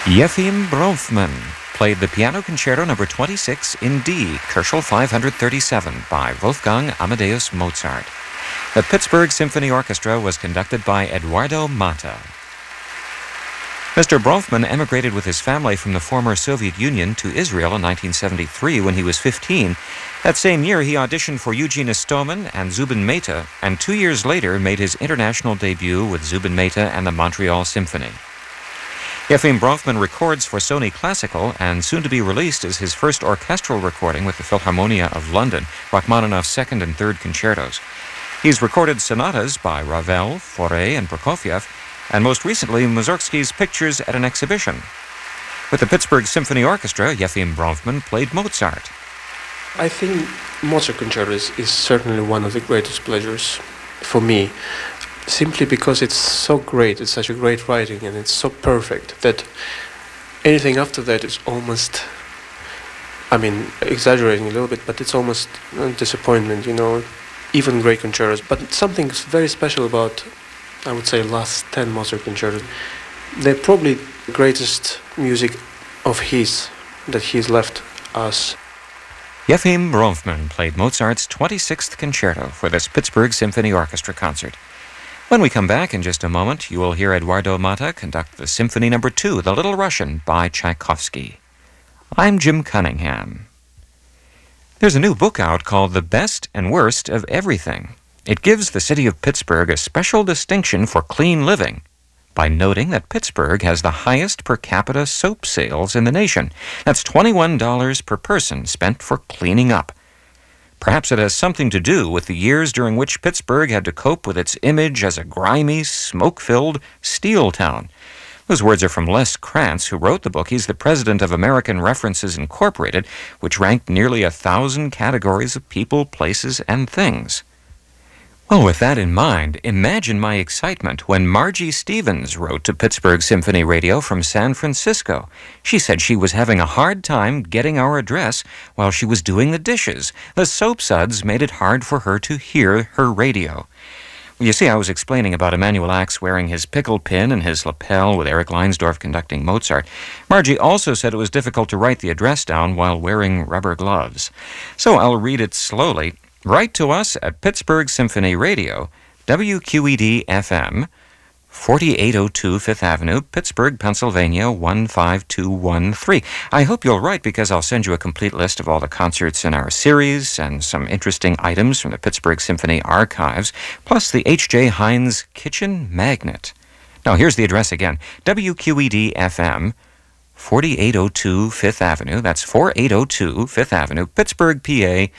Yefim Bronfman played the Piano Concerto No. 26 in D, Koelschel 537 by Wolfgang Amadeus Mozart. The Pittsburgh Symphony Orchestra was conducted by Eduardo Mata. Mr. Bronfman emigrated with his family from the former Soviet Union to Israel in 1973 when he was 15. That same year, he auditioned for Eugene Istomin and Zubin Mehta, and 2 years later made his international debut with Zubin Mehta and the Montreal Symphony. Yefim Bronfman records for Sony Classical, and soon to be released is his first orchestral recording with the Philharmonia of London, Rachmaninoff's second and third concertos. He's recorded sonatas by Ravel, Fauré, and Prokofiev, and most recently Mussorgsky's Pictures at an Exhibition. With the Pittsburgh Symphony Orchestra, Yefim Bronfman played Mozart. I think Mozart concerto is certainly one of the greatest pleasures for me, simply because it's so great, it's such a great writing, and it's so perfect that anything after that is almost, exaggerating a little bit, but it's almost a disappointment, even great concertos. But something very special about, I would say, last 10 Mozart concertos. They're probably the greatest music of his that he's left us. Yefim Bronfman played Mozart's 26th Concerto for this Pittsburgh Symphony Orchestra concert. When we come back in just a moment, you will hear Eduardo Mata conduct the Symphony No. 2, The Little Russian, by Tchaikovsky. I'm Jim Cunningham. There's a new book out called The Best and Worst of Everything. It gives the city of Pittsburgh a special distinction for clean living by noting that Pittsburgh has the highest per capita soap sales in the nation. That's $21 per person spent for cleaning up. Perhaps it has something to do with the years during which Pittsburgh had to cope with its image as a grimy, smoke-filled steel town. Those words are from Les Krantz, who wrote the book. He's the president of American References Incorporated, which ranked nearly 1,000 categories of people, places, and things. Well, with that in mind, imagine my excitement when Margie Stevens wrote to Pittsburgh Symphony Radio from San Francisco. She said she was having a hard time getting our address while she was doing the dishes. The soap suds made it hard for her to hear her radio. You see, I was explaining about Emanuel Ax wearing his pickle pin and his lapel with Eric Leinsdorf conducting Mozart. Margie also said it was difficult to write the address down while wearing rubber gloves. So I'll read it slowly. Write to us at Pittsburgh Symphony Radio, WQED-FM, 4802 Fifth Avenue, Pittsburgh, Pennsylvania, 15213. I hope you'll write because I'll send you a complete list of all the concerts in our series and some interesting items from the Pittsburgh Symphony archives, plus the H.J. Heinz Kitchen Magnet. Now, here's the address again, WQED-FM, 4802 Fifth Avenue, that's 4802 Fifth Avenue, Pittsburgh, PA,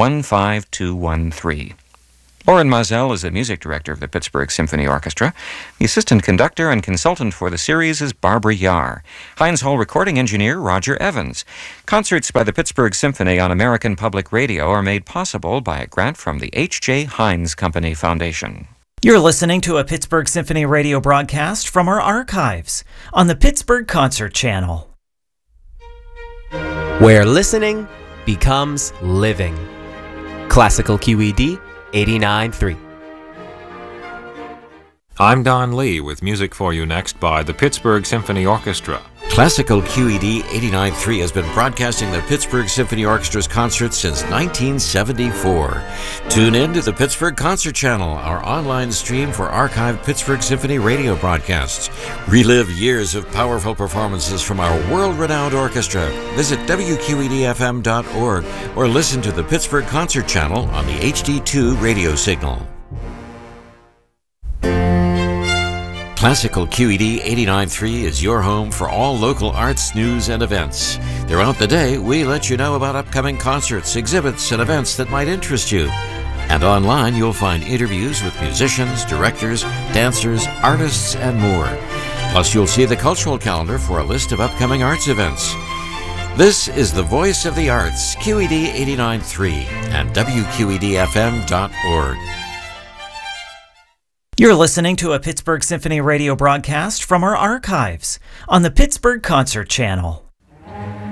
15213. Oren Mazel is the music director of the Pittsburgh Symphony Orchestra. The assistant conductor and consultant for the series is Barbara Yar. Heinz Hall recording engineer Roger Evans. Concerts by the Pittsburgh Symphony on American Public Radio are made possible by a grant from the H.J. Heinz Company Foundation. You're listening to a Pittsburgh Symphony Radio broadcast from our archives on the Pittsburgh Concert Channel, where listening becomes living. Classical QED 89.3. I'm Don Lee with music for you next by the Pittsburgh Symphony Orchestra. Classical QED 89.3 has been broadcasting the Pittsburgh Symphony Orchestra's concerts since 1974. Tune in to the Pittsburgh Concert Channel, our online stream for archived Pittsburgh Symphony radio broadcasts. Relive years of powerful performances from our world-renowned orchestra. Visit WQEDFM.org or listen to the Pittsburgh Concert Channel on the HD2 radio signal. Classical QED 89.3 is your home for all local arts, news, and events. Throughout the day, we let you know about upcoming concerts, exhibits, and events that might interest you. And online, you'll find interviews with musicians, directors, dancers, artists, and more. Plus, you'll see the cultural calendar for a list of upcoming arts events. This is the Voice of the Arts, QED 89.3 and WQEDFM.org. You're listening to a Pittsburgh Symphony Radio broadcast from our archives on the Pittsburgh Concert Channel.